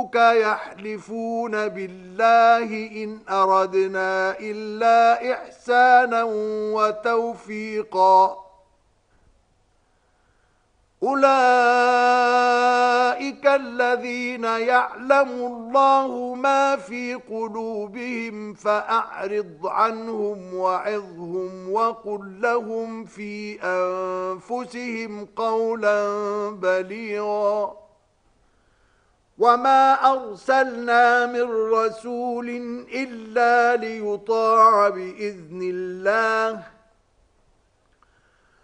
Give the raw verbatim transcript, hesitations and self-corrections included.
وربك يحلفون بالله إن أردنا إلا إحسانا وتوفيقا أولئك الذين يعلم الله ما في قلوبهم فأعرض عنهم وعظهم وقل لهم في أنفسهم قولا بليغا وما أرسلنا من رسول إلا ليطاع بإذن الله